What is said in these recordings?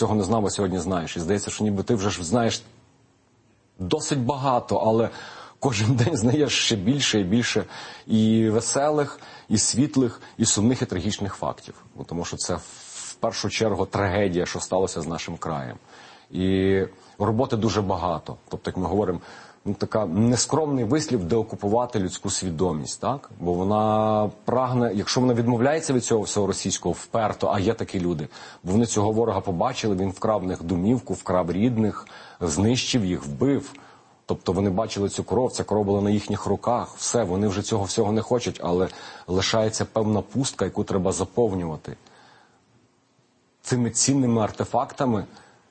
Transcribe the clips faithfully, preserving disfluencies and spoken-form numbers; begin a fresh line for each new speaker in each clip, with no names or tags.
Цього не знав, а сьогодні знаєш. І здається, що ніби ти вже ж знаєш досить багато, але кожен день знаєш ще більше і більше і веселих, і світлих, і сумних, і трагічних фактів. Тому що це в першу чергу трагедія, що сталося з нашим краєм. І роботи дуже багато. Тобто, як ми говоримо, ну, така нескромний вислів деокупувати людську свідомість, так? Бо вона прагне, якщо вона відмовляється від цього всього російського вперто, а є такі люди, бо вони цього ворога побачили, він вкрав в них домівку, вкрав рідних, знищив їх, вбив. Тобто вони бачили цю кров, ця кров була на їхніх руках, все, вони вже цього всього не хочуть, але лишається певна пустка, яку треба заповнювати цими цінними артефактами,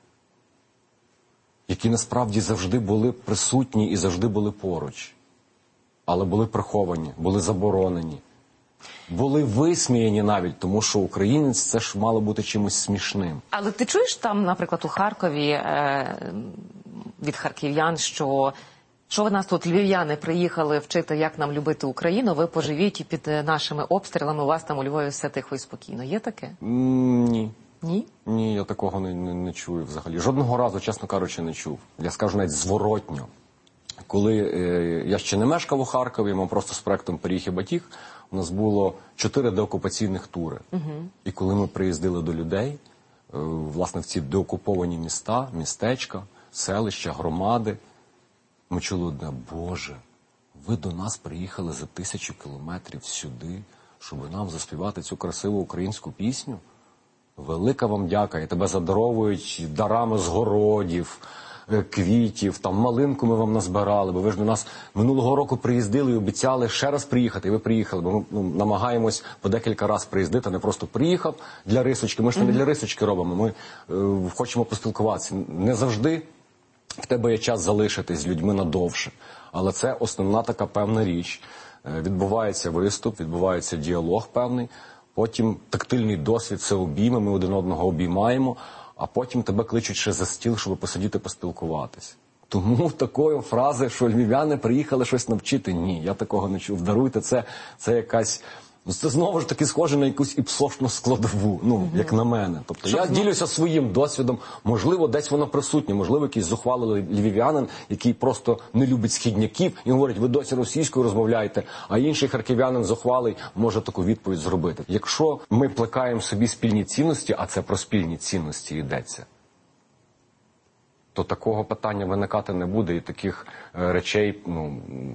які насправді завжди були присутні і завжди були поруч. Але були приховані, були заборонені, були висміяні навіть, тому що українець це ж мало бути чимось смішним.
Але ти чуєш там, наприклад, у Харкові е, від харків'ян, що що ви нас тут, львів'яни, приїхали вчити, як нам любити Україну, ви поживіть і під нашими обстрілами, у вас там у Львові все тихо і спокійно. Є таке?
М, Ні.
Ні?
Ні, я такого не, не, не чую взагалі. Жодного разу, чесно кажучи, не чув. Я скажу навіть зворотньо. Коли е, я ще не мешкав у Харкові, ми просто з проектом «Пиріг і батіг», у нас було чотири деокупаційних тури. Угу. І коли ми приїздили до людей, е, власне, в ці деокуповані міста, містечка, селища, громади, ми чули одне: Боже, ви до нас приїхали за тисячу кілометрів сюди, щоб нам заспівати цю красиву українську пісню? Велика вам дяка, і тебе задаровують дарами з городів, квітів, там малинку ми вам назбирали, бо ви ж до нас минулого року приїздили і обіцяли ще раз приїхати, і ви приїхали, бо ми ну, намагаємось по декілька разів приїздити, а не просто приїхав для рисочки. Ми ж не для рисочки робимо, ми е, хочемо поспілкуватися. Не завжди в тебе є час залишитись з людьми надовше, але це основна така певна річ. Е, відбувається виступ, відбувається діалог певний. Потім тактильний досвід – це обійми, ми один одного обіймаємо, а потім тебе кличуть ще за стіл, щоб посидіти, поспілкуватись. Тому такої фрази, що львів'яни приїхали щось навчити, ні, я такого не чув. Даруйте, це, це якась... Це знову ж таки схоже на якусь іпсошну складову, ну, угу. як на мене. Тобто Що я знову? ділюся своїм досвідом, можливо, десь воно присутнє, можливо, якийсь зухвалий львів'янин, який просто не любить східняків і говорить: ви досі російською розмовляєте, а інший харків'янин зухвалий може таку відповідь зробити. Якщо ми плекаємо собі спільні цінності, а це про спільні цінності йдеться, то такого питання виникати не буде, і таких е, речей, ну,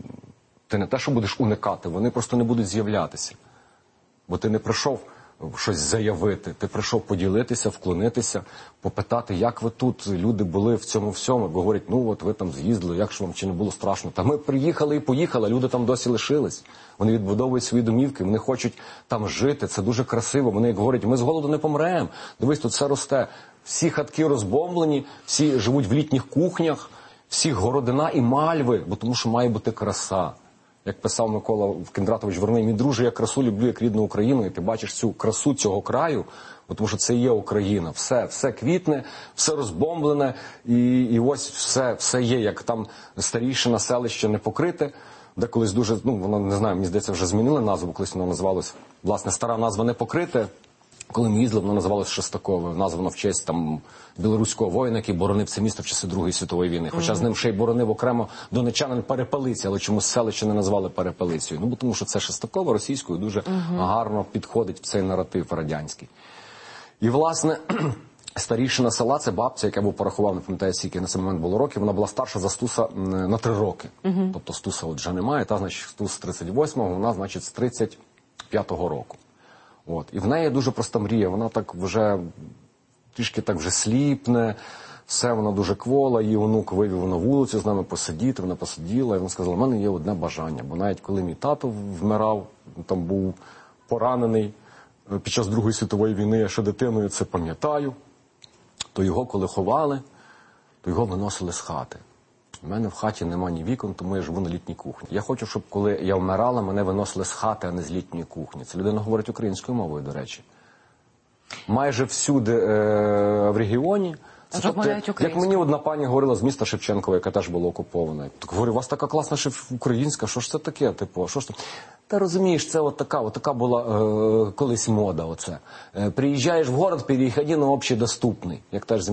ти не те, що будеш уникати, вони просто не будуть з'являтися. Бо ти не прийшов щось заявити, ти прийшов поділитися, вклонитися, попитати, як ви тут, люди були в цьому всьому. Бо говорять: ну от ви там з'їздили, як ж вам, чи не було страшно? Та ми приїхали і поїхали, люди там досі лишились. Вони відбудовують свої домівки, вони хочуть там жити, це дуже красиво. Вони говорять: ми з голоду не помремо, дивись, тут все росте. Всі хатки розбомблені, всі живуть в літніх кухнях, всі городина і мальви, бо тому що має бути краса. Як писав Микола Кіндратович Верний: мій друже, я красу люблю як рідну Україну, і ти бачиш цю красу цього краю, тому що це є Україна. Все, все квітне, все розбомблене, і, і ось все, все є, як там старіше селище не покрите, де колись дуже, ну, воно, не знаю, мені здається, вже змінили назву, колись воно називалось, власне, стара назва не покрите. Коли ми їздили, воно називалося Шестакове, названо в честь там білоруського воїна, який боронив це місто в часи Другої світової війни. Хоча mm-hmm. з ним ще й боронив окремо донечанин Перепелиця, але чомусь селище не назвали Перепелицею. Ну, бо тому що це Шестакове російською дуже mm-hmm. гарно підходить в цей наратив радянський. І, власне, старішина села, це бабця, яка був порахував, не пам'ятаю, скільки на цей момент було років, вона була старша за Стуса на три роки. Mm-hmm. Тобто Стуса от вже немає, та, значить, Стус з тридцять восьмого, вона, значить, з тридцять п'ятого року. От. І в неї дуже проста мрія, вона так вже трішки так вже сліпне, все, вона дуже квола, її онук вивів на вулицю з нами посидіти, вона посиділа, і вона сказала: в мене є одне бажання, бо навіть коли мій тато вмирав, там був поранений під час Другої світової війни, я ще дитиною це пам'ятаю, то його коли ховали, то його виносили з хати. У мене в хаті нема ні вікон, тому я живу на літній кухні. Я хочу, щоб коли я вмирала, мене виносили з хати, а не з літньої кухні. Це людина говорить українською мовою, до речі. Майже всюди е, в регіоні. Це тобто, як мені одна пані говорила з міста Шевченкова, яка теж була окупована. Так говорю: у вас така класна шеф українська, що ж це таке? Типу, що ж це? Та розумієш, це от така, от така була е, колись мода. Оце. Е, приїжджаєш в город, переходи на общедоступний. Як теж